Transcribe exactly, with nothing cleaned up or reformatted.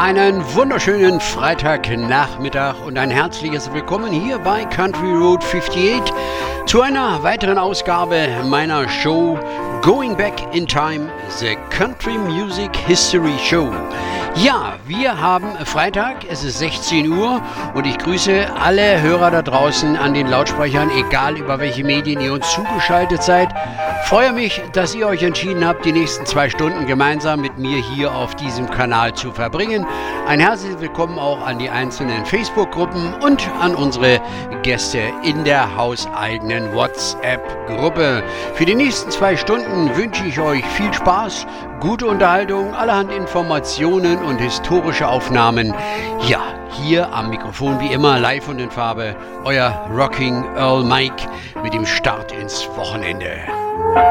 Einen wunderschönen Freitagnachmittag und ein herzliches Willkommen hier bei Country Road achtundfünfzig zu einer weiteren Ausgabe meiner Show Going Back in Time, the Country Music History Show. Ja, wir haben Freitag, es ist sechzehn Uhr und ich grüße alle Hörer da draußen an den Lautsprechern, egal über welche Medien ihr uns zugeschaltet seid. Freue mich, dass ihr euch entschieden habt, die nächsten zwei Stunden gemeinsam mit mir hier auf diesem Kanal zu verbringen. Ein herzliches Willkommen auch an die einzelnen Facebook-Gruppen und an unsere Gäste in der hauseigenen WhatsApp-Gruppe. Für die nächsten zwei Stunden wünsche ich euch viel Spaß, gute Unterhaltung, allerhand Informationen und historische Aufnahmen. Ja, hier am Mikrofon wie immer live und in Farbe, euer Rocking Earl Mike mit dem Start ins Wochenende.